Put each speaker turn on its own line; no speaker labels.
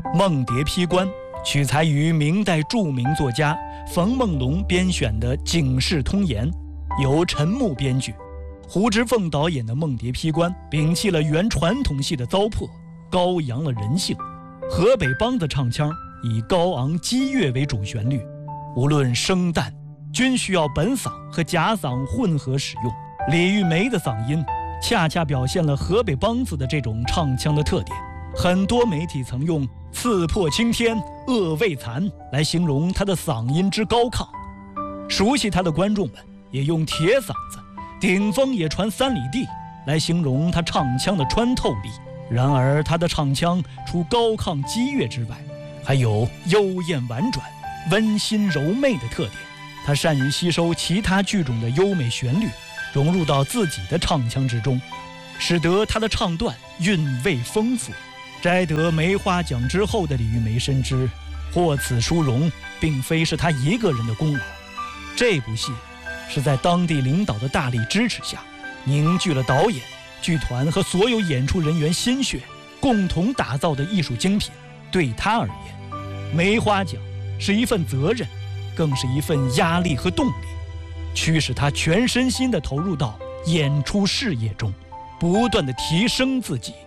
《梦蝶披冠》取材于明代著名作家冯梦龙编选的《警世通言》，由陈牧编剧，胡芝凤导演的《梦蝶披冠》摒弃了原传统戏的糟粕，高扬了人性。河北梆子唱腔以高昂激越为主旋律，无论生旦均需要本嗓和假嗓混合使用。李玉梅的嗓音恰恰表现了河北梆子的这种唱腔的特点。很多媒体曾用刺破青天恶未残来形容他的嗓音之高亢，熟悉他的观众们也用铁嗓子顶风也传3里地来形容他唱腔的穿透力。然而他的唱腔除高亢激越之外，还有幽艳婉转、温馨柔媚的特点。他善于吸收其他剧种的优美旋律，融入到自己的唱腔之中，使得他的唱段韵味丰富。摘得梅花奖之后的李玉梅深知，获此殊荣并非是他一个人的功劳。这部戏是在当地领导的大力支持下，凝聚了导演、剧团和所有演出人员心血，共同打造的艺术精品。对他而言，梅花奖是一份责任，更是一份压力和动力，驱使他全身心地投入到演出事业中，不断地提升自己。